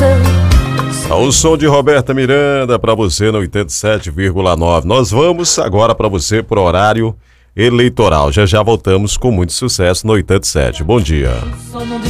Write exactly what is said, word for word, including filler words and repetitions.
O som de Roberta Miranda para você no oitenta e sete vírgula nove. Nós vamos agora para você por horário eleitoral. Já já voltamos com muito sucesso no oitenta e sete. Bom dia.